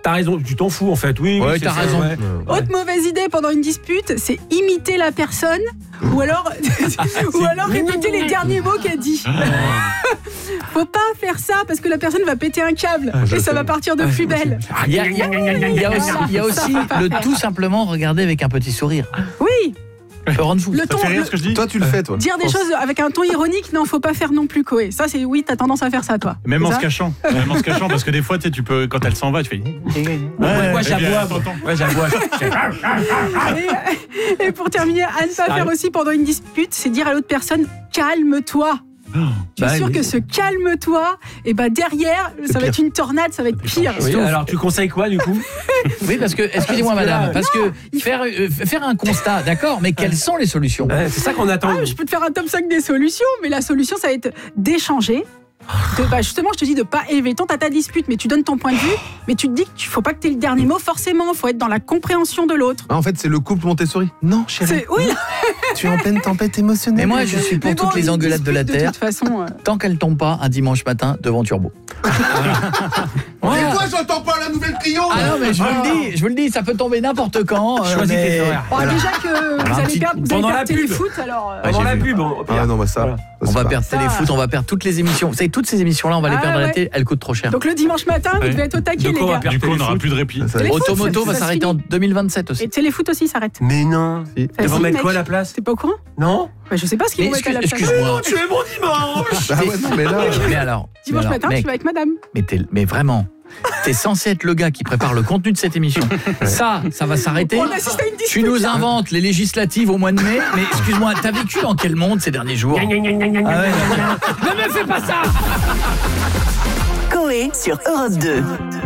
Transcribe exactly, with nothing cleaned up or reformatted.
t'as raison, tu t'en fous en fait. Oui, Ouais, oui, t'as c'est ça, raison. ouais. Autre mauvaise idée pendant une dispute, c'est imiter la personne ou alors, ou alors répéter les derniers mots qu'elle dit. Faut pas faire ça parce que la personne va péter un câble et ça va partir de plus belle. Il y a, il y a- il y a aussi, il y a aussi le tout simplement regarder avec un petit sourire. Oui, peut rendre fou. le Ça ton, fait rire le- ce que je dis. Toi, tu le fais, toi. dire des choses avec un ton ironique, non, faut pas faire non plus, Koé. Ça, c'est oui, t'as tendance à faire ça, toi. Même C'est en ça se cachant. Même en se cachant, parce que des fois, tu sais, tu peux, quand elle s'en va, tu fais. Ouais, moi Eh bien, j'aboie. t'entends. Ouais, j'aboie. Et, et pour terminer, à ne pas faire aussi pendant une dispute, c'est dire à l'autre personne calme-toi. Je suis Bah, sûre oui. que ce calme-toi, et bah derrière, ça va pire. être une tornade, ça va être pire. Oui, alors tu conseilles quoi du coup? Oui, parce que, excusez-moi Parce que là- madame, parce que faire, euh, faire un constat, d'accord, mais quelles sont les solutions? Ouais, c'est ça qu'on attend. Ah, je peux te faire un top cinq des solutions, mais la solution, ça va être d'échanger. De, bah justement, je te dis de pas élever ton à ta dispute, mais tu donnes ton point de vue, mais tu te dis qu'il faut pas que tu aies le dernier mot, forcément, faut être dans la compréhension de l'autre. Ah, en fait, c'est le couple Montessori. Non, chérie. C'est, oui, Tu es en pleine tempête émotionnelle. Mais moi, je suis pour mais bon, toutes les une engueulades de la dispute, Terre, De toute façon, euh, tant qu'elles tombent pas un dimanche matin devant Turbo. Voilà. Moi, j'entends pas la nouvelle trio. Ah non, mais je vous le dis, je vous le dis, ça peut tomber n'importe quand. euh, Choisis mais- tes horaires. bon, déjà que vous un allez petit- perdre, vous allez pendant la perdre pub. téléfoot, alors. euh, Pendant j'ai la vu. pub. au pire. Ah non, bah ça. Voilà. ça, On c'est va pas- perdre Ça. Téléfoot, on va perdre toutes les émissions. Vous savez, toutes ces émissions-là, on va les Ah perdre à la ouais. télé, elles coûtent trop cher. Donc le dimanche matin, vous Ouais. devez être au taquet, De les quoi on va gars. perdre Du coup, on n'aura Téléfoot. plus de répit. Ça- Téléfoot, Automoto ça- va ça s'arrêter se en finit. deux mille vingt-sept aussi. Et téléfoot aussi s'arrête. Mais non. Si. Ils Vas-y, vont mettre mec. quoi à la place? T'es pas au courant? Non. Bah, je sais pas ce qu'ils Mais vont mettre à la excuse- place. excuse-moi. Tu es mon dimanche. Ah ouais, non, mais là. Mais alors, mais Dimanche alors, matin, mec, tu vas avec madame. mais, t'es- mais vraiment, t'es censé être le gars qui prépare le contenu de cette émission. Ça, ça va s'arrêter. On assiste à une Tu dispute. nous inventes les législatives au mois de mai, mais excuse-moi, t'as vécu dans quel monde ces derniers jours? Gna, gna, gna, gna, gna, Ah ouais, gna. ne me fais pas ça! Coé sur Europe deux.